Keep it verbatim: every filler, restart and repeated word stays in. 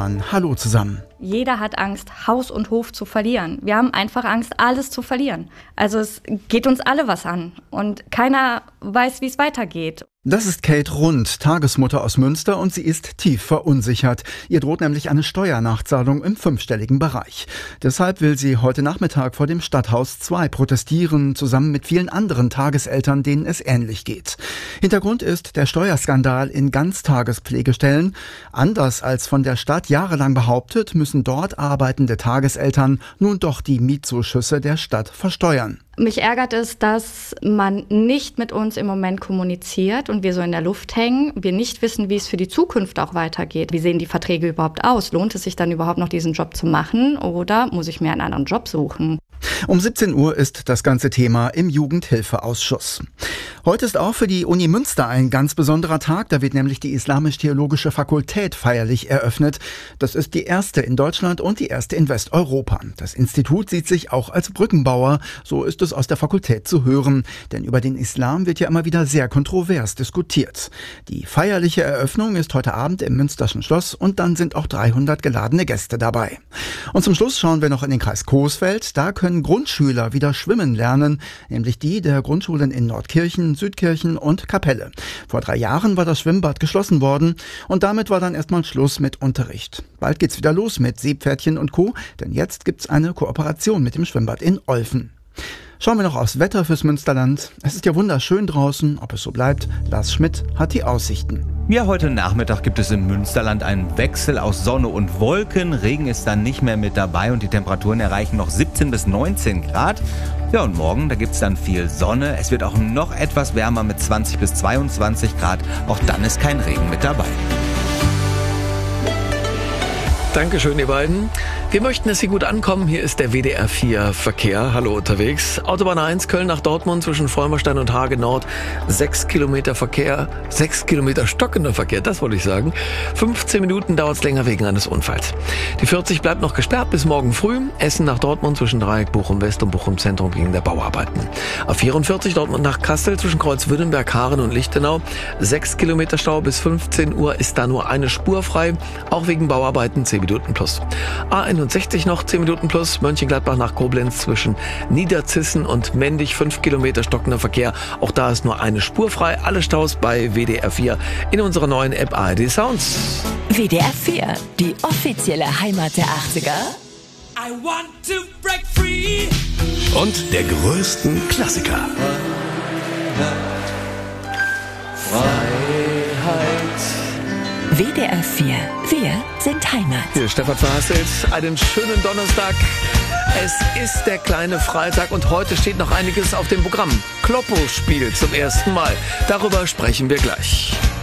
Zimmermann. Hallo zusammen. Jeder hat Angst, Haus und Hof zu verlieren. Wir haben einfach Angst, alles zu verlieren. Also es geht uns alle was an und keiner weiß, wie es weitergeht. Das ist Kate Rund, Tagesmutter aus Münster, und sie ist tief verunsichert. Ihr droht nämlich eine Steuernachzahlung im fünfstelligen Bereich. Deshalb will sie heute Nachmittag vor dem Stadthaus zwei protestieren, zusammen mit vielen anderen Tageseltern, denen es ähnlich geht. Hintergrund ist der Steuerskandal in Ganztagespflegestellen. Anders als von der Stadt jahrelang behauptet, müssen dort arbeitende Tageseltern nun doch die Mietzuschüsse der Stadt versteuern. Mich ärgert es, dass man nicht mit uns im Moment kommuniziert und wir so in der Luft hängen. Wir nicht wissen, wie es für die Zukunft auch weitergeht. Wie sehen die Verträge überhaupt aus? Lohnt es sich dann überhaupt noch, diesen Job zu machen, oder muss ich mir einen anderen Job suchen? Um siebzehn Uhr ist das ganze Thema im Jugendhilfeausschuss. Heute ist auch für die Uni Münster ein ganz besonderer Tag. Da wird nämlich die Islamisch-Theologische Fakultät feierlich eröffnet. Das ist die erste in Deutschland und die erste in Westeuropa. Das Institut sieht sich auch als Brückenbauer. So ist es aus der Fakultät zu hören. Denn über den Islam wird ja immer wieder sehr kontrovers diskutiert. Die feierliche Eröffnung ist heute Abend im Münsterschen Schloss und dann sind auch dreihundert geladene Gäste dabei. Und zum Schluss schauen wir noch in den Kreis Coesfeld. Da können Grundschüler wieder schwimmen lernen, nämlich die der Grundschulen in Nordkirchen, Südkirchen und Kapelle. Vor drei Jahren war das Schwimmbad geschlossen worden und damit war dann erstmal Schluss mit Unterricht. Bald geht's wieder los mit Seepferdchen und Co., denn jetzt gibt's eine Kooperation mit dem Schwimmbad in Olfen. Schauen wir noch aufs Wetter fürs Münsterland. Es ist ja wunderschön draußen. Ob es so bleibt, Lars Schmidt hat die Aussichten. Ja, heute Nachmittag gibt es im Münsterland einen Wechsel aus Sonne und Wolken. Regen ist dann nicht mehr mit dabei und die Temperaturen erreichen noch siebzehn bis neunzehn Grad. Ja, und morgen, da gibt es dann viel Sonne. Es wird auch noch etwas wärmer mit zwanzig bis zweiundzwanzig Grad. Auch dann ist kein Regen mit dabei. Dankeschön, ihr beiden. Wir möchten, dass Sie gut ankommen. Hier ist der W D R vier Verkehr. Hallo unterwegs. Autobahn eins, Köln nach Dortmund zwischen Vollmerstein und Hage Nord. Sechs Kilometer Verkehr, sechs Kilometer stockender Verkehr, das wollte ich sagen. fünfzehn Minuten dauert es länger wegen eines Unfalls. Die vierzig bleibt noch gesperrt bis morgen früh. Essen nach Dortmund zwischen Dreieck Bochum West und Bochum Zentrum wegen der Bauarbeiten. A vierundvierzig Dortmund nach Kassel zwischen Kreuzwürdenberg, Haaren und Lichtenau. Sechs Kilometer Stau bis fünfzehn Uhr ist da nur eine Spur frei. Auch wegen Bauarbeiten zehn Minuten plus. A einundsechzig noch zehn Minuten plus. Mönchengladbach nach Koblenz zwischen Niederzissen und Mendig. fünf Kilometer stockender Verkehr. Auch da ist nur eine Spur frei. Alle Staus bei W D R vier in unserer neuen App A R D Sounds. W D R vier, die offizielle Heimat der achtziger. I want to break free. Und der größten Klassiker. W D R vier, wir sind Heimat. Hier ist Stefan Verhasselt, einen schönen Donnerstag. Es ist der kleine Freitag und heute steht noch einiges auf dem Programm. Kloppo spielt zum ersten Mal. Darüber sprechen wir gleich.